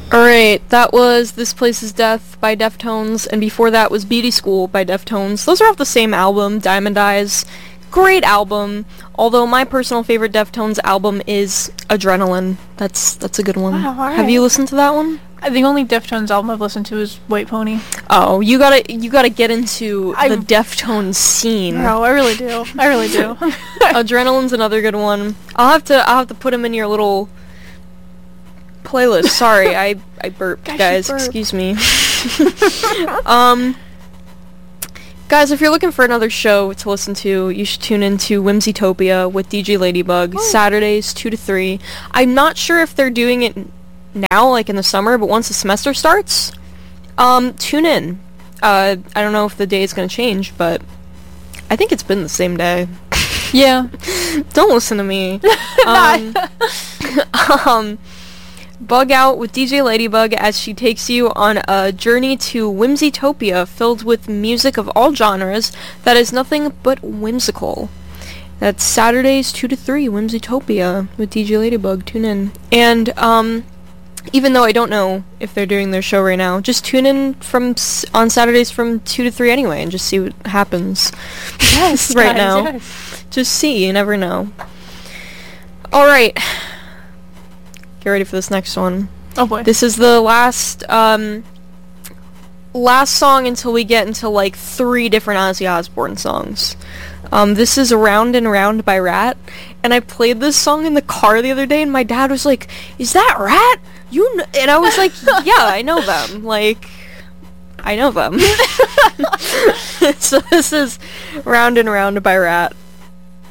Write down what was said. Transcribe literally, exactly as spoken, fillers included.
Alright, that was This Place Is Death by Deftones, and before that was Beauty School by Deftones. Those are off the same album, Diamond Eyes. Great album, although my personal favorite Deftones album is Adrenaline. That's that's a good one. Wow, alright. Have you listened to that one? The only Deftones album I've listened to is White Pony. Oh, you gotta you gotta get into I- the Deftones scene. No, I really do. I really do. Adrenaline's another good one. I'll have to I'll have to put him in your little playlist. Sorry, I I burped, Gosh, you guys. burped. Excuse me. um, guys, if you're looking for another show to listen to, you should tune into Whimsytopia with D J Ladybug. Oh. Saturdays two to three. I'm not sure if they're doing it now, like in the summer, but once the semester starts, um, tune in. Uh, I don't know if the day is gonna change, but I think it's been the same day. Yeah. Don't listen to me. Um, um, bug out with D J Ladybug as she takes you on a journey to Whimsytopia filled with music of all genres that is nothing but whimsical. That's Saturdays two to three, Whimsytopia with D J Ladybug. Tune in. And, um, even though I don't know if they're doing their show right now, just tune in from s- on Saturdays from two to three anyway and just see what happens. Yes, right guys, now. yes. Just see, you never know. Alright. Get ready for this next one. Oh boy. This is the last, um, last song until we get into, like, three different Ozzy Osbourne songs. Um, this is Round and Round by Rat, and I played this song in the car the other day, and my dad was like, "Is that Rat? You kn-" And I was like, "Yeah, I know them. Like, I know them." So this is Round and Round by Rat.